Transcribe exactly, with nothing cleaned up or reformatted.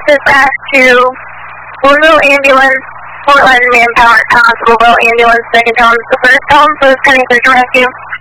dispatch to Louisville Ambulance, Fort Lauderdale Manpower, Constable, Ambulance, second home, the first home, so it's coming for rescue.